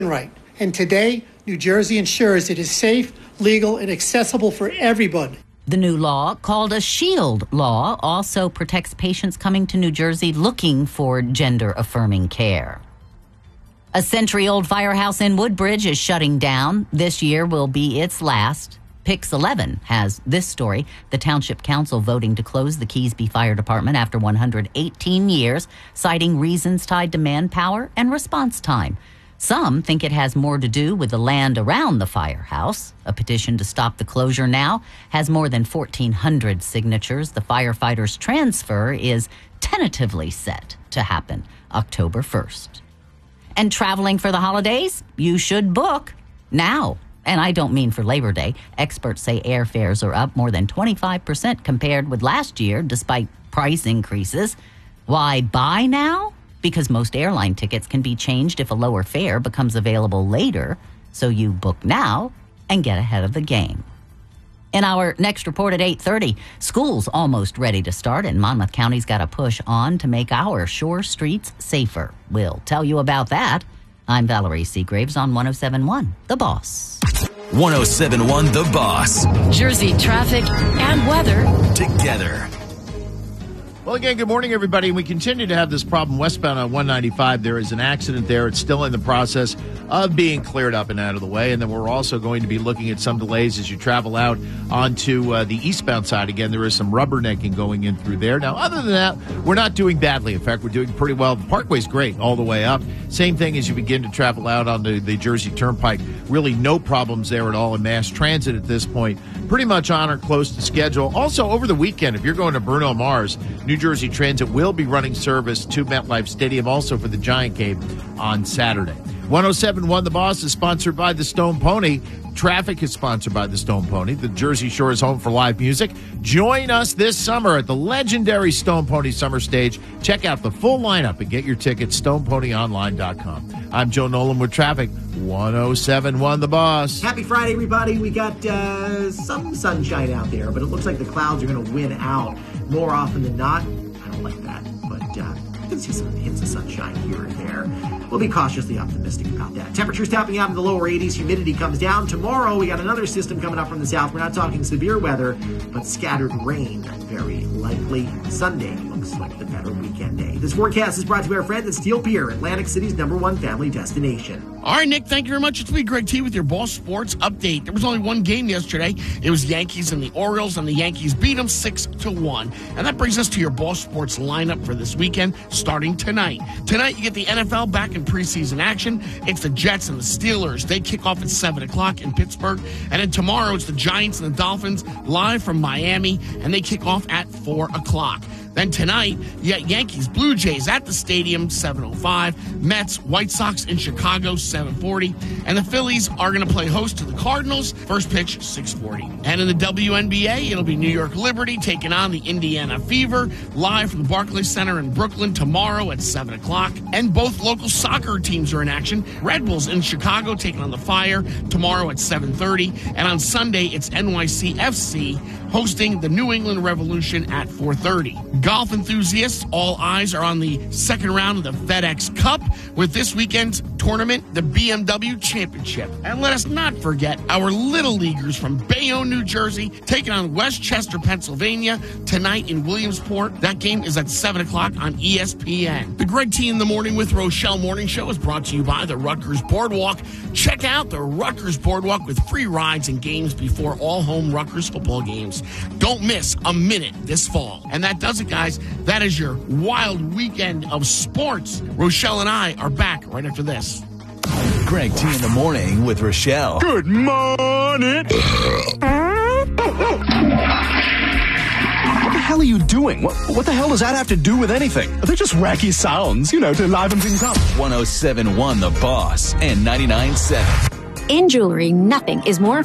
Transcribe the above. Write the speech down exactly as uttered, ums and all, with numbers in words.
right. And today, New Jersey ensures it is safe, legal, and accessible for everyone. The new law, called a SHIELD law, also protects patients coming to New Jersey looking for gender-affirming care. A century-old firehouse in Woodbridge is shutting down. This year will be its last. Pix eleven has this story. The Township Council voting to close the Keesby Fire Department after one hundred eighteen years, citing reasons tied to manpower and response time. Some think it has more to do with the land around the firehouse. A petition to stop the closure now has more than fourteen hundred signatures. The firefighters' transfer is tentatively set to happen October first. And traveling for the holidays? You should book now. And I don't mean for Labor Day. Experts say airfares are up more than twenty-five percent compared with last year, despite price increases. Why buy now? Because most airline tickets can be changed if a lower fare becomes available later. So you book now and get ahead of the game. In our next report at eight thirty, school's almost ready to start, and Monmouth County's got a push on to make our shore streets safer. We'll tell you about that. I'm Valerie Seagraves on one oh seven point one, The Boss. one oh seven point one The Boss. Jersey traffic and weather together. Well, again, good morning, everybody. We continue to have this problem westbound on one ninety-five. There is an accident there. It's still in the process of being cleared up and out of the way. And then we're also going to be looking at some delays as you travel out onto uh, the eastbound side. Again, there is some rubbernecking going in through there. Now, other than that, we're not doing badly. In fact, we're doing pretty well. The Parkway's great all the way up. Same thing as you begin to travel out on the, the Jersey Turnpike. Really no problems there at all in mass transit at this point. Pretty much on or close to schedule. Also, over the weekend, if you're going to Bruno Mars, New Jersey Transit will be running service to MetLife Stadium also for the Giant Game on Saturday. one oh seven point one The Boss is sponsored by the Stone Pony. Traffic is sponsored by the Stone Pony. The Jersey Shore is home for live music. Join us this summer at the legendary Stone Pony Summer Stage. Check out the full lineup and get your tickets, stone pony online dot com. I'm Joe Nolan with traffic. one oh seven point one The Boss. Happy Friday, everybody. We got uh, some sunshine out there, but it looks like the clouds are going to win out more often than not. I don't like that, but uh, you can see some hints of sunshine here and there. We'll be cautiously optimistic about that. Temperatures tapping out in the lower eighties. Humidity comes down. Tomorrow, we got another system coming up from the south. We're not talking severe weather, but scattered rain very likely. Sunday looks like the better weekend day. This forecast is brought to you by our friend at Steel Pier, Atlantic City's number one family destination. All right, Nick, thank you very much. It's me, Greg T, with your Boss Sports Update. There was only one game yesterday. It was Yankees and the Orioles, and the Yankees beat them six to one. And that brings us to your Boss Sports lineup for this weekend, starting tonight. Tonight, you get the N F L back in preseason action. It's the Jets and the Steelers. They kick off at seven o'clock in Pittsburgh. And then tomorrow, it's the Giants and the Dolphins live from Miami, and they kick off at four o'clock. Then tonight, you got Yankees, Blue Jays at the stadium, seven oh five. Mets, White Sox in Chicago, seven forty. And the Phillies are going to play host to the Cardinals. First pitch, six forty. And in the W N B A, it'll be New York Liberty taking on the Indiana Fever, live from the Barclays Center in Brooklyn tomorrow at seven o'clock. And both local soccer teams are in action. Red Bulls in Chicago taking on the Fire tomorrow at seven thirty. And on Sunday, it's N Y C F C hosting the New England Revolution at four thirty. Golf enthusiasts, all eyes are on the second round of the FedEx Cup with this weekend's tournament, the B M W Championship. And let us not forget our Little Leaguers from Bayonne, New Jersey, taking on Westchester, Pennsylvania, tonight in Williamsport. That game is at seven o'clock on E S P N. The Greg T in the Morning with Rochelle Morning Show is brought to you by the Rutgers Boardwalk. Check out the Rutgers Boardwalk with free rides and games before all home Rutgers football games. Don't miss a minute this fall. And that does it, guys. That is your wild weekend of sports. Rochelle and I are back right after this. Greg T in the Morning with Rochelle. Good morning. What the hell are you doing? What, what the hell does that have to do with anything? They're just wacky sounds, you know, to liven things up. one oh seven point one The Boss and ninety-nine point seven. in jewelry. Nothing is more